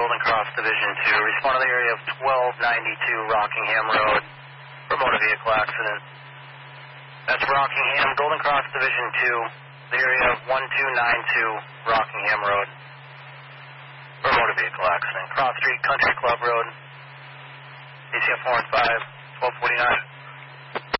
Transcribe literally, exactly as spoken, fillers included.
Golden Cross Division two. Respond to the area of twelve ninety-two Rockingham Road for motor vehicle accident. That's Rockingham, Golden Cross Division two, the area of one two nine two Rockingham Road for motor vehicle accident. Cross Street, Country Club Road, A C F four one five, twelve forty-nine.